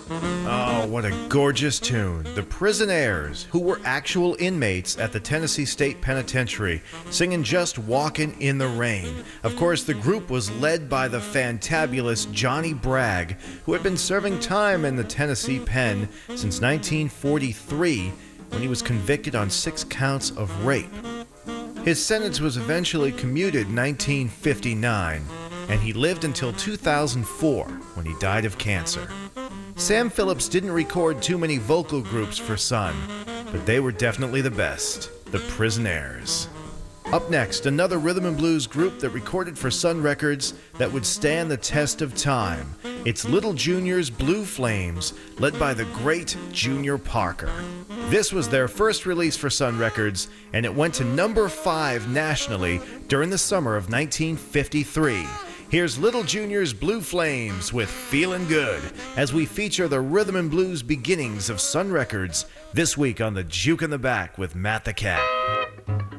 Oh, what a gorgeous tune. The Prisonaires, who were actual inmates at the Tennessee State Penitentiary, singing Just Walkin' in the Rain. Of course, the group was led by the fantabulous Johnny Bragg, who had been serving time in the Tennessee pen since 1943 when he was convicted on 6 counts of rape. His sentence was eventually commuted in 1959, and he lived until 2004 when he died of cancer. Sam Phillips didn't record too many vocal groups for Sun, but they were definitely the best, the Prisonaires. Up next, another rhythm and blues group that recorded for Sun Records that would stand the test of time. It's Little Junior's Blue Flames, led by the great Junior Parker. This was their first release for Sun Records, and it went to number 5 nationally during the summer of 1953. Here's Little Junior's Blue Flames with Feelin' Good as we feature the rhythm and blues beginnings of Sun Records this week on the Juke in the Back with Matt the Cat.